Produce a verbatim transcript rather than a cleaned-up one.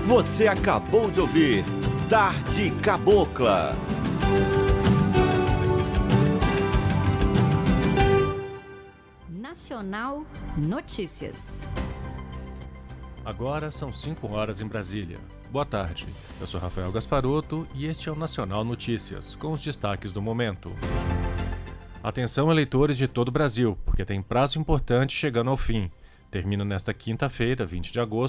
Você acabou de ouvir Tarde Cabocla. Nacional Notícias. Agora são cinco horas em Brasília. Boa tarde, eu sou Rafael Gasparotto e este é o Nacional Notícias, com os destaques do momento. Atenção, eleitores de todo o Brasil, porque tem prazo importante chegando ao fim. Termina nesta quinta-feira, vinte de agosto,